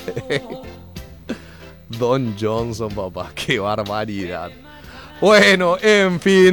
Don Johnson, papá, qué barbaridad. Bueno, en fin,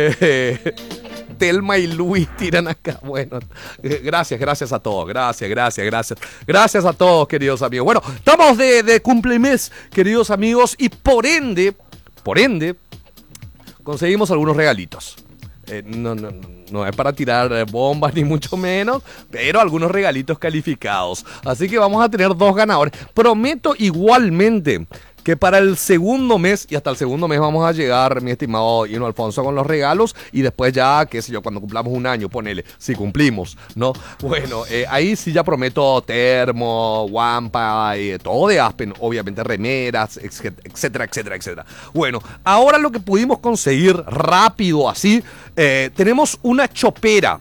Telma y Luis tiran acá. Bueno, gracias a todos. Gracias a todos, queridos amigos. Bueno, estamos de cumplemes, queridos amigos, y por ende, conseguimos algunos regalitos. No es para tirar bombas ni mucho menos, pero algunos regalitos calificados. Así que vamos a tener 2 ganadores. Prometo igualmente que para el segundo mes, y hasta el segundo mes vamos a llegar, mi estimado Hino Alfonso, con los regalos, y después ya, qué sé yo, cuando cumplamos un año, ponele, si cumplimos, ¿no? Bueno, ahí sí ya prometo termo, guampa, todo de Aspen, obviamente remeras, etcétera. Bueno, ahora lo que pudimos conseguir rápido así, tenemos una chopera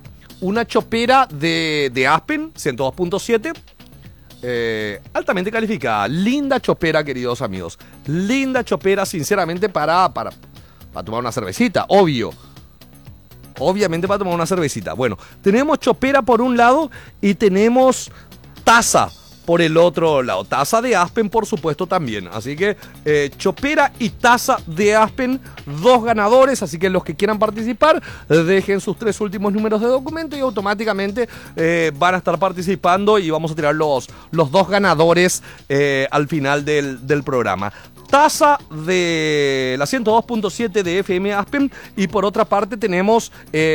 de Aspen 102.7, altamente calificada, linda chopera, queridos amigos, linda chopera, sinceramente, para tomar una cervecita, obviamente para tomar una cervecita. Bueno, tenemos chopera por un lado y tenemos taza por el otro lado, taza de Aspen, por supuesto, también. Así que chopera y taza de Aspen, 2 ganadores. Así que los que quieran participar, dejen sus 3 últimos números de documento y automáticamente van a estar participando, y vamos a tirar los 2 ganadores al final del programa. Taza de la 102.7 de FM Aspen, y por otra parte tenemos